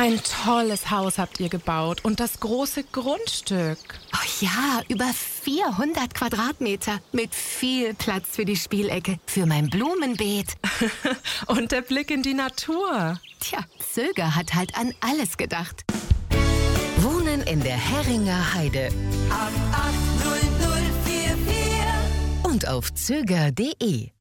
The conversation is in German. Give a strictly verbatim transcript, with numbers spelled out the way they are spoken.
Ein tolles Haus habt ihr gebaut und das große Grundstück. Oh ja, über vierhundert Quadratmeter mit viel Platz für die Spielecke, für mein Blumenbeet. Und der Blick in die Natur. Tja, Zöger hat halt an alles gedacht. Wohnen in der Herringer Heide. acht acht null null vier vier Und auf zöger punkt de.